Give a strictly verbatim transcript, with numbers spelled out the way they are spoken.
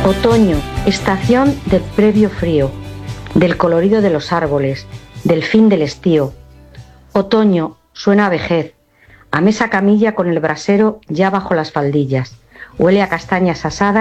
Otoño, estación del previo frío, del colorido de los árboles, del fin del estío. Otoño, suena a vejez, a mesa camilla con el brasero ya bajo las faldillas. Huele a castañas asadas